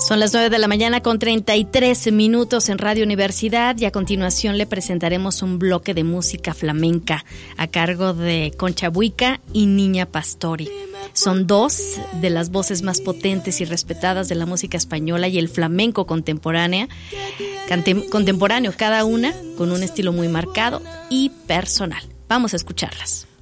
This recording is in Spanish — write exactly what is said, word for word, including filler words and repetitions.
Son las nueve de la mañana con treinta y tres minutos en Radio Universidad y a continuación le presentaremos un bloque de música flamenca a cargo de Concha Buica y Niña Pastori. Son dos de las voces más potentes y respetadas de la música española y el flamenco contemporánea, cante, contemporáneo, cada una con un estilo muy marcado y personal. Vamos a escucharlas.